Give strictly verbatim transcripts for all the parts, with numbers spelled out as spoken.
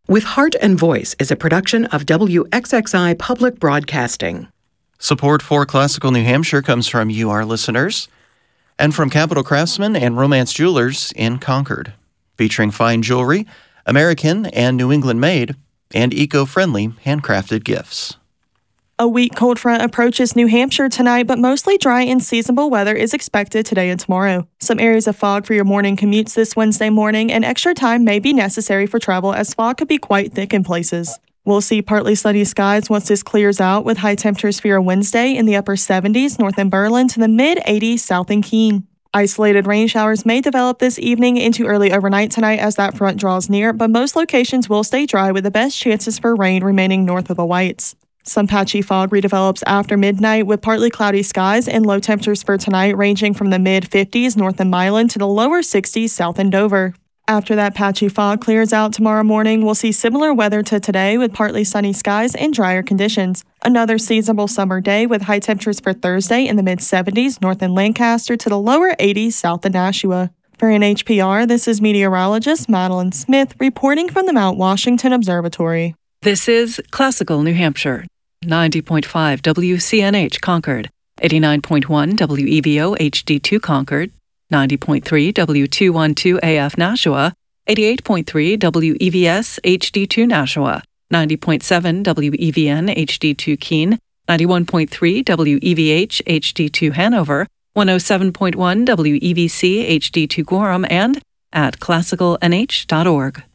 With Heart and Voice is a production of W X X I Public Broadcasting. Support for Classical New Hampshire comes from you, our listeners, and from Capital Craftsman and Romance Jewelers in Concord, featuring fine jewelry, American and New England made, and eco-friendly handcrafted gifts. A weak cold front approaches New Hampshire tonight, but mostly dry and seasonable weather is expected today and tomorrow. Some areas of fog for your morning commutes this Wednesday morning, and extra time may be necessary for travel as fog could be quite thick in places. We'll see partly sunny skies once this clears out, with high temperatures for your Wednesday in the upper seventies north in Berlin to the mid-eighties south in Keene. Isolated rain showers may develop this evening into early overnight tonight as that front draws near, but most locations will stay dry with the best chances for rain remaining north of the Whites. Some patchy fog redevelops after midnight with partly cloudy skies and low temperatures for tonight ranging from the mid-fifties north in Milan to the lower sixties south in Dover. After that patchy fog clears out tomorrow morning, we'll see similar weather to today with partly sunny skies and drier conditions. Another seasonable summer day with high temperatures for Thursday in the mid-seventies north in Lancaster to the lower eighties south in Nashua. For N H P R, this is meteorologist Madeline Smith reporting from the Mount Washington Observatory. This is Classical New Hampshire. ninety point five W C N H Concord, eighty-nine point one W E V O H D two Concord, ninety point three W two twelve A F Nashua, eighty-eight point three W E V S H D two Nashua, ninety point seven W E V N H D two Keene, ninety-one point three W E V H H D two Hanover, one oh seven point one W E V C H D two Gorham, and at classical n h dot org.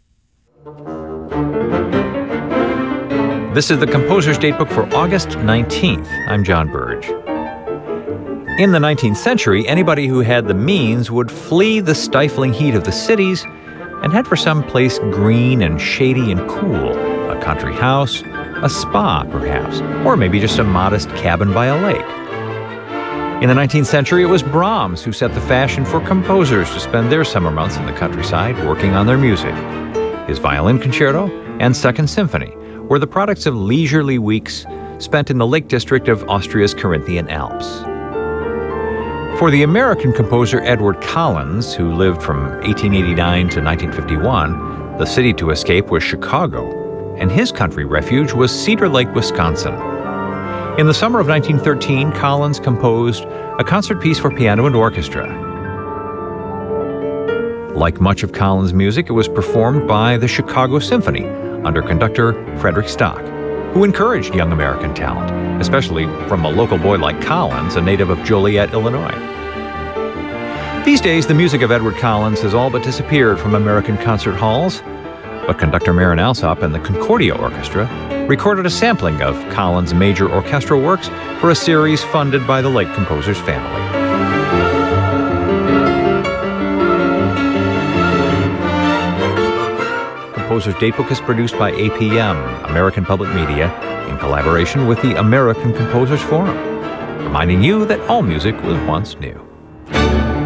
This is the Composer's Datebook for August nineteenth. I'm John Burge. In the nineteenth century, anybody who had the means would flee the stifling heat of the cities and head for some place green and shady and cool. A country house, a spa perhaps, or maybe just a modest cabin by a lake. In the nineteenth century, it was Brahms who set the fashion for composers to spend their summer months in the countryside working on their music. His violin concerto and Second Symphony were the products of leisurely weeks spent in the Lake District of Austria's Carinthian Alps. For the American composer Edward Collins, who lived from eighteen eighty-nine to nineteen fifty-one, the city to escape was Chicago, and his country refuge was Cedar Lake, Wisconsin. In the summer of nineteen thirteen, Collins composed a concert piece for piano and orchestra. Like much of Collins' music, it was performed by the Chicago Symphony under conductor Frederick Stock, who encouraged young American talent, especially from a local boy like Collins, a native of Joliet, Illinois. These days, the music of Edward Collins has all but disappeared from American concert halls, but conductor Marin Alsop and the Concordia Orchestra recorded a sampling of Collins' major orchestral works for a series funded by the late composer's family. Composer's Datebook is produced by A P M, American Public Media, in collaboration with the American Composers Forum, reminding you that all music was once new.